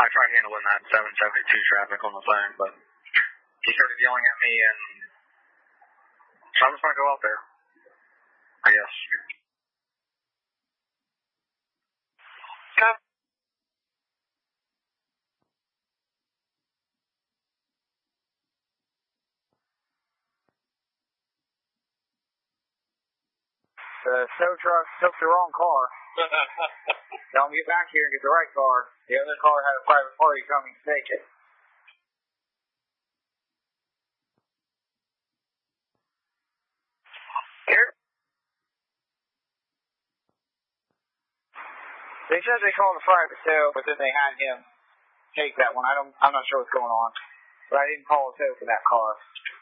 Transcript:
I tried handling that 772 traffic on the phone, but he started yelling at me, and so I'm just going to go out there, I guess. The snow truck took the wrong car. Tell him get back here and get the right car. The other car had a private party coming to take it. Here? They said they called the private tow, but then they had him take that one. I'm not sure what's going on, but I didn't call a tow for that car.